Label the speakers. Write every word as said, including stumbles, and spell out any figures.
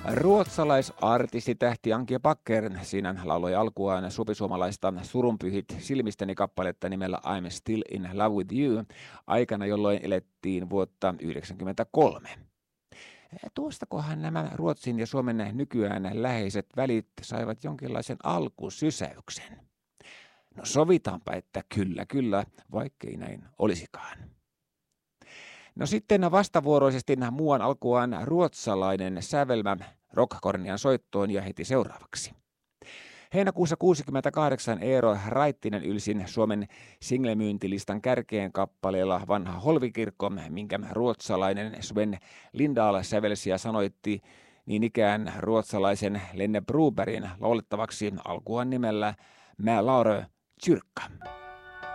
Speaker 1: Ruotsalaisartistitähti Ankie Backer siinä lauloi alkuaan supisuomalaista Surunpyhit silmistäni kappaletta nimellä I'm Still in Love with You aikana, jolloin elettiin vuotta yhdeksänkymmentäkolme. Tuostakohan nämä Ruotsin ja Suomen nykyään läheiset välit saivat jonkinlaisen alkusysäyksen? No sovitaanpa, että kyllä, kyllä, vaikkei näin olisikaan. No sitten vastavuoroisesti muuan alkuaan ruotsalainen sävelmä rockkornian soittoon ja heti seuraavaksi. Heinäkuussa kuusikymmentäkahdeksan Eero Raittinen ylsin Suomen singlemyyntilistan kärkeen kappaleella Vanha Holvikirkko, minkä ruotsalainen Sven Lindahl sävelsi ja sanoitti niin ikään ruotsalaisen Lenne Brobergin laulettavaksi alkuaan nimellä Mä Laure Kyrka.